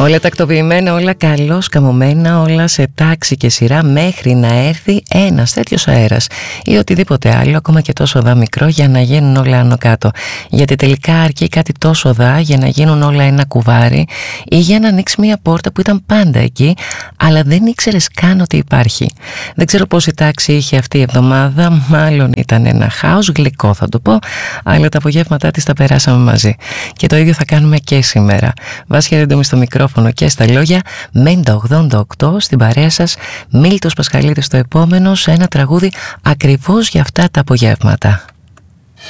Όλα τακτοποιημένα, όλα καλώς καμωμένα, όλα σε τάξη και σειρά μέχρι να έρθει ένας τέτοιος αέρας ή οτιδήποτε άλλο, ακόμα και τόσο δα μικρό, για να γίνουν όλα άνω κάτω. Γιατί τελικά αρκεί κάτι τόσο δα για να γίνουν όλα ένα κουβάρι ή για να ανοίξει μια πόρτα που ήταν πάντα εκεί, αλλά δεν ήξερες καν ότι υπάρχει. Δεν ξέρω πόση τάξη είχε αυτή η εβδομάδα, μάλλον ήταν ένα χάος, γλυκό θα το πω, αλλά τα απογεύματά της τα περάσαμε μαζί. Και το ίδιο θα κάνουμε και σήμερα. Βάσια Ρεντόμη στο μικρόφωνο και στα λόγια, Μέντα 88 στην παρέα σας, Μίλτος Πασχαλίδης στο επόμενο, σε ένα τραγούδι ακριβώς για αυτά τα απογεύματα.